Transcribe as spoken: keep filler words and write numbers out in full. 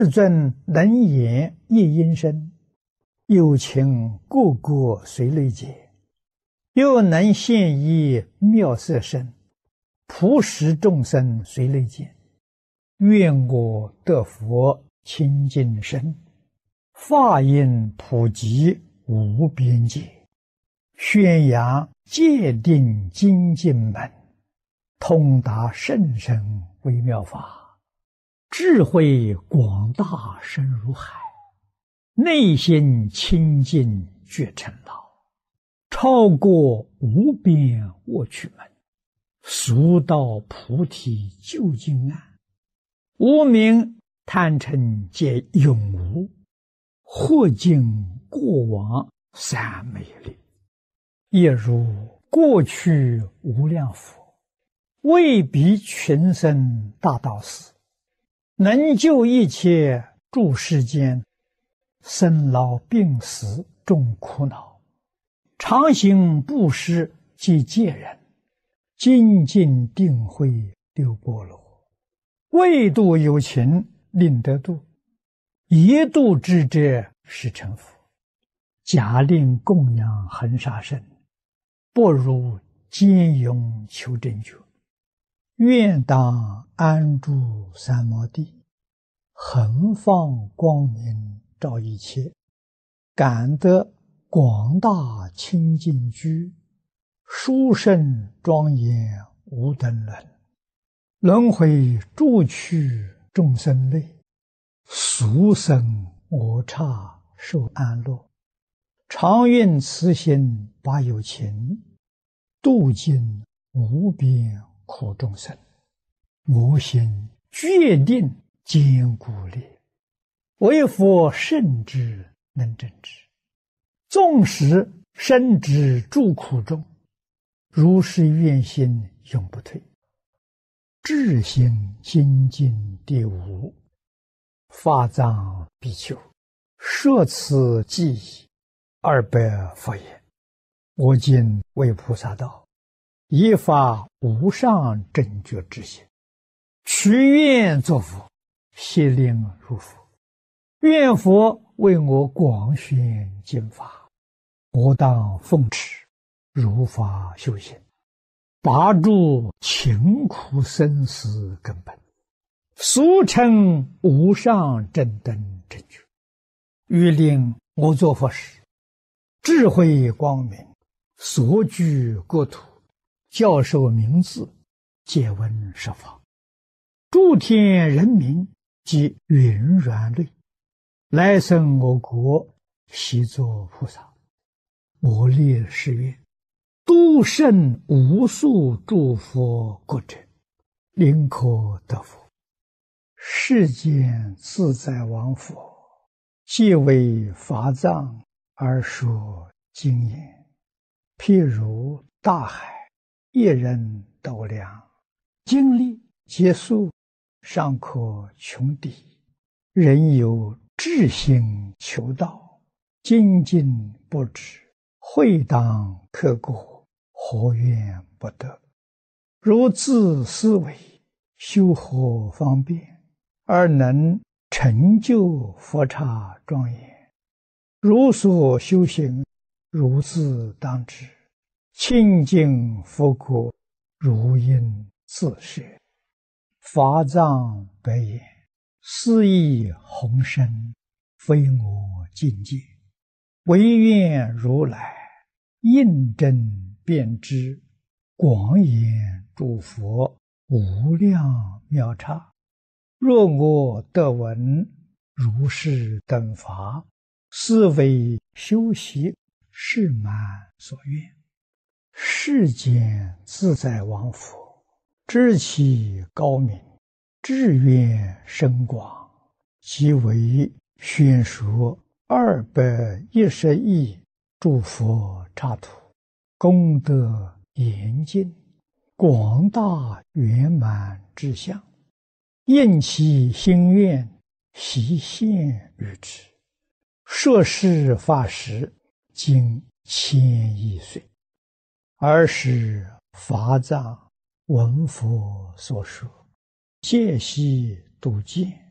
世尊能言一音声，有情个个随类解，又能现一妙色身，普使众生随类见。愿我得佛清净身，法音普及无边界，宣扬戒定精进门，通达甚深微妙法，智慧广大深如海，内心清净觉成老，超过无边卧趣门，速到菩提究竟岸。无明贪嗔皆永无，或尽过往三昧力，亦如过去无量佛，为彼群生大道士，能救一切诸世间，生老病死众苦恼，常行布施及戒人，精进定慧六波罗，为度有情令得度，一度之者是成佛。假令供养恒沙身，不如坚勇求真觉。愿当安住三摩地，恒放光明照一切，感得广大清净居，殊胜庄严无等伦。轮回诸趣众生类，俗生我刹受安乐。常愿慈心把有情，度尽无边苦众生。我心决定坚固力，为佛圣之能正之。纵使身之诸苦中，如是愿心永不退。智行精进第五，法藏比丘，摄此记忆二百佛言：我今为菩萨道，以发无上正觉之心，许愿作佛，悉令如佛。愿佛为我广宣经法，我当奉持，如法修行，拔除勤苦生死根本，俗称无上正等正觉。欲令我作佛时，智慧光明，所居国土，教授名字，皆闻十方。诸天人民及云软类，来生我国，悉作菩萨。我立誓愿，度胜无数诸佛国者，宁可得佛。世间自在王佛，既为法藏而说经言，譬如大海，一人斗量，经历结束，尚可穷底。人有志心求道，精进不止，会当刻过，何怨不得？如自思维，修何方便，而能成就佛刹庄严？如所修行，如自当知。清净佛国，如应自摄。法藏白言：斯亦宏深，非我境界。唯愿如来印证遍知，广演诸佛无量妙刹。若我得闻如是等法，斯为修习是满所愿。世间自在王佛，知其高明，志愿深广，即为宣说二百一十亿诸佛刹土，功德严尽，广大圆满之相，应其心愿，悉现于之。摄事法时，经千亿岁。尔时法藏闻佛所说，戒悉度见，